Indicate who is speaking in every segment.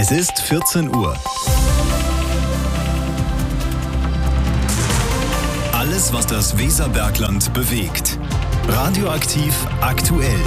Speaker 1: Es ist 14 Uhr. Alles, was das Weserbergland bewegt. Radioaktiv aktuell.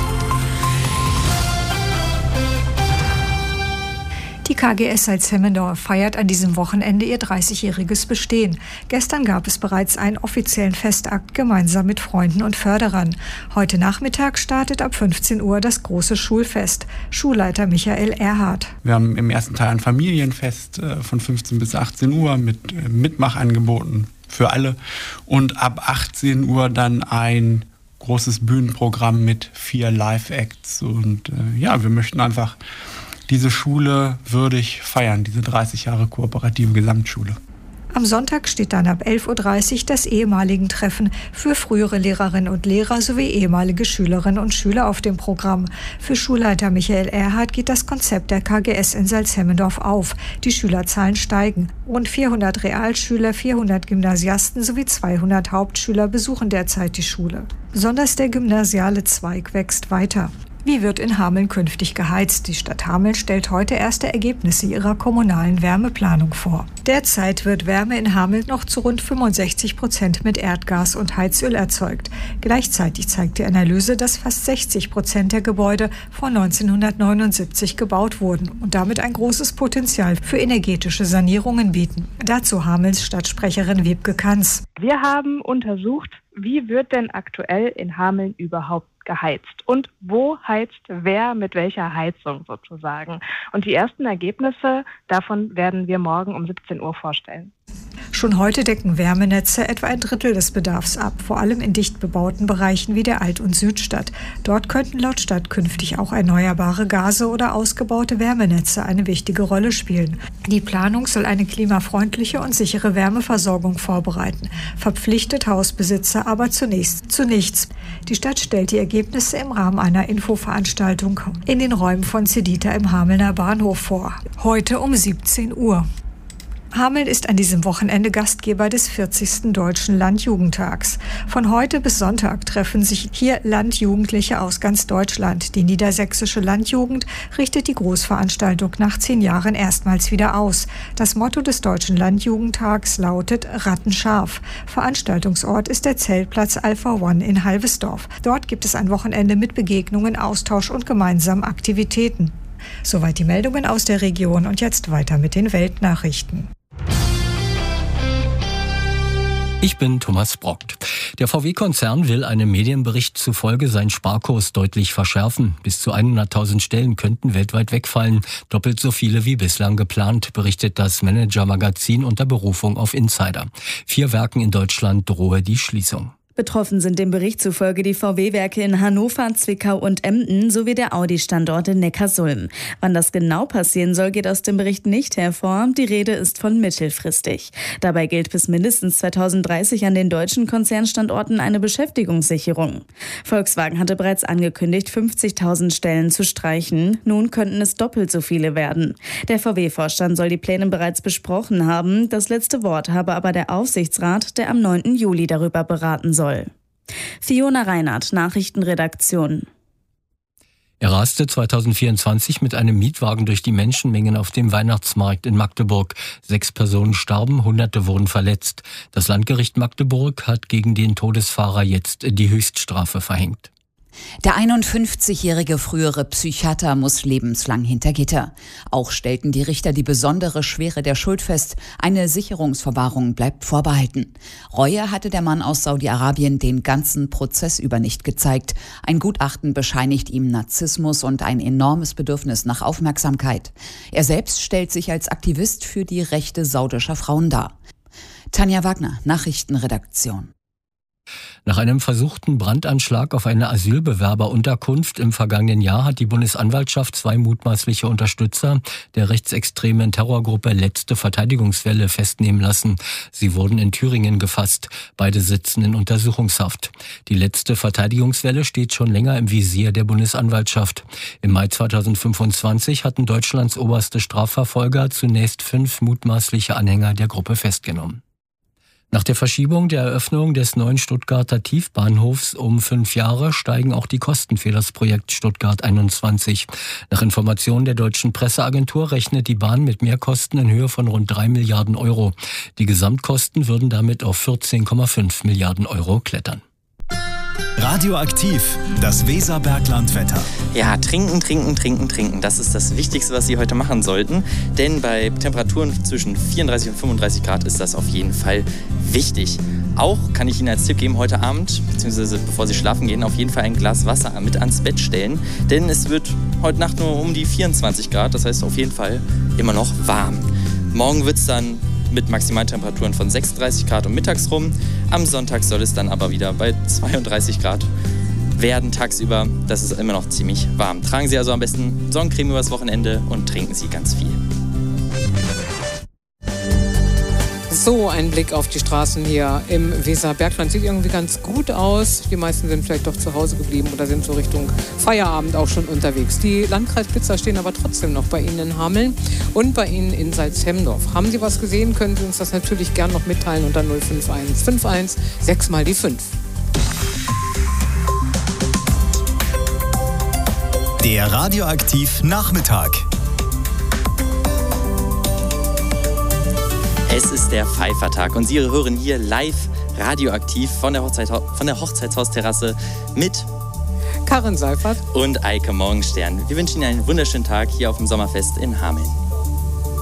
Speaker 2: Die KGS Salzhemmendorf feiert an diesem Wochenende ihr 30-jähriges Bestehen. Gestern gab es bereits einen offiziellen Festakt gemeinsam mit Freunden und Förderern. Heute Nachmittag startet ab 15 Uhr das große Schulfest. Schulleiter Michael Erhardt.
Speaker 3: Wir haben im ersten Teil ein Familienfest von 15 bis 18 Uhr mit Mitmachangeboten für alle. Und ab 18 Uhr dann ein großes Bühnenprogramm mit 4 Live-Acts. Und wir möchten einfach diese Schule würdig feiern, diese 30 Jahre kooperative Gesamtschule.
Speaker 2: Am Sonntag steht dann ab 11.30 Uhr das ehemaligen Treffen für frühere Lehrerinnen und Lehrer sowie ehemalige Schülerinnen und Schüler auf dem Programm. Für Schulleiter Michael Erhardt geht das Konzept der KGS in Salzhemmendorf auf. Die Schülerzahlen steigen. Rund 400 Realschüler, 400 Gymnasiasten sowie 200 Hauptschüler besuchen derzeit die Schule. Besonders der gymnasiale Zweig wächst weiter. Wie wird in Hameln künftig geheizt? Die Stadt Hameln stellt heute erste Ergebnisse ihrer kommunalen Wärmeplanung vor. Derzeit wird Wärme in Hameln noch zu rund 65% mit Erdgas und Heizöl erzeugt. Gleichzeitig zeigt die Analyse, dass fast 60% der Gebäude vor 1979 gebaut wurden und damit ein großes Potenzial für energetische Sanierungen bieten. Dazu Hamelns Stadtsprecherin Wiebke Kanz.
Speaker 4: Wir haben untersucht, wie wird denn aktuell in Hameln überhaupt geheizt und wo heizt wer mit welcher Heizung sozusagen. Und die ersten Ergebnisse davon werden wir morgen um 17 Uhr vorstellen.
Speaker 2: Schon heute decken Wärmenetze etwa ein Drittel des Bedarfs ab, vor allem in dicht bebauten Bereichen wie der Alt- und Südstadt. Dort könnten laut Stadt künftig auch erneuerbare Gase oder ausgebaute Wärmenetze eine wichtige Rolle spielen. Die Planung soll eine klimafreundliche und sichere Wärmeversorgung vorbereiten, verpflichtet Hausbesitzer aber zunächst zu nichts. Die Stadt stellt die Ergebnisse im Rahmen einer Infoveranstaltung in den Räumen von Cedita im Hamelner Bahnhof vor. Heute um 17 Uhr. Hameln ist an diesem Wochenende Gastgeber des 40. Deutschen Landjugendtags. Von heute bis Sonntag treffen sich hier Landjugendliche aus ganz Deutschland. Die niedersächsische Landjugend richtet die Großveranstaltung nach 10 Jahren erstmals wieder aus. Das Motto des Deutschen Landjugendtags lautet Rattenscharf. Veranstaltungsort ist der Zeltplatz Alpha One in Halvesdorf. Dort gibt es ein Wochenende mit Begegnungen, Austausch und gemeinsamen Aktivitäten. Soweit die Meldungen aus der Region und jetzt weiter mit den Weltnachrichten.
Speaker 5: Ich bin Thomas Brockt. Der VW-Konzern will einem Medienbericht zufolge seinen Sparkurs deutlich verschärfen. Bis zu 100.000 Stellen könnten weltweit wegfallen. Doppelt so viele wie bislang geplant, berichtet das Manager-Magazin unter Berufung auf Insider. 4 Werken in Deutschland drohe die Schließung.
Speaker 6: Betroffen sind dem Bericht zufolge die VW-Werke in Hannover, Zwickau und Emden sowie der Audi-Standort in Neckarsulm. Wann das genau passieren soll, geht aus dem Bericht nicht hervor. Die Rede ist von mittelfristig. Dabei gilt bis mindestens 2030 an den deutschen Konzernstandorten eine Beschäftigungssicherung. Volkswagen hatte bereits angekündigt, 50.000 Stellen zu streichen. Nun könnten es doppelt so viele werden. Der VW-Vorstand soll die Pläne bereits besprochen haben. Das letzte Wort habe aber der Aufsichtsrat, der am 9. Juli darüber beraten soll. Fiona Reinhardt, Nachrichtenredaktion.
Speaker 5: Er raste 2024 mit einem Mietwagen durch die Menschenmengen auf dem Weihnachtsmarkt in Magdeburg. 6 Personen starben, Hunderte wurden verletzt. Das Landgericht Magdeburg hat gegen den Todesfahrer jetzt die Höchststrafe verhängt.
Speaker 7: Der 51-jährige frühere Psychiater muss lebenslang hinter Gitter. Auch stellten die Richter die besondere Schwere der Schuld fest. Eine Sicherungsverwahrung bleibt vorbehalten. Reue hatte der Mann aus Saudi-Arabien den ganzen Prozess über nicht gezeigt. Ein Gutachten bescheinigt ihm Narzissmus und ein enormes Bedürfnis nach Aufmerksamkeit. Er selbst stellt sich als Aktivist für die Rechte saudischer Frauen dar. Tanja Wagner, Nachrichtenredaktion.
Speaker 5: Nach einem versuchten Brandanschlag auf eine Asylbewerberunterkunft im vergangenen Jahr hat die Bundesanwaltschaft 2 mutmaßliche Unterstützer der rechtsextremen Terrorgruppe Letzte Verteidigungswelle festnehmen lassen. Sie wurden in Thüringen gefasst. Beide sitzen in Untersuchungshaft. Die Letzte Verteidigungswelle steht schon länger im Visier der Bundesanwaltschaft. Im Mai 2025 hatten Deutschlands oberste Strafverfolger zunächst 5 mutmaßliche Anhänger der Gruppe festgenommen. Nach der Verschiebung der Eröffnung des neuen Stuttgarter Tiefbahnhofs um 5 Jahre steigen auch die Kosten für das Projekt Stuttgart 21. Nach Informationen der deutschen Presseagentur rechnet die Bahn mit Mehrkosten in Höhe von rund 3 Milliarden Euro. Die Gesamtkosten würden damit auf 14,5 Milliarden Euro klettern.
Speaker 1: Radioaktiv, das Weserberglandwetter.
Speaker 8: Ja, trinken. Das ist das Wichtigste, was Sie heute machen sollten. Denn bei Temperaturen zwischen 34 und 35 Grad ist das auf jeden Fall wichtig. Auch kann ich Ihnen als Tipp geben, heute Abend, beziehungsweise bevor Sie schlafen gehen, auf jeden Fall ein Glas Wasser mit ans Bett stellen. Denn es wird heute Nacht nur um die 24 Grad, das heißt auf jeden Fall immer noch warm. Morgen wird es dann mit Maximaltemperaturen von 36 Grad um mittags rum. Am Sonntag soll es dann aber wieder bei 32 Grad werden tagsüber. Das ist immer noch ziemlich warm. Tragen Sie also am besten Sonnencreme übers Wochenende und trinken Sie ganz viel.
Speaker 9: So, ein Blick auf die Straßen hier im Weserbergland. Sieht irgendwie ganz gut aus. Die meisten sind vielleicht doch zu Hause geblieben oder sind so Richtung Feierabend auch schon unterwegs. Die Landkreisblitzer stehen aber trotzdem noch bei Ihnen in Hameln und bei Ihnen in Salzhemdorf. Haben Sie was gesehen, können Sie uns das natürlich gern noch mitteilen unter 051 51 6 mal die 5.
Speaker 1: Der Radioaktiv Nachmittag.
Speaker 8: Es ist der Pfeiffertag und Sie hören hier live radioaktiv von der Hochzeitshausterrasse mit
Speaker 9: Karin Seifert
Speaker 8: und Eike Morgenstern. Wir wünschen Ihnen einen wunderschönen Tag hier auf dem Sommerfest in Hameln.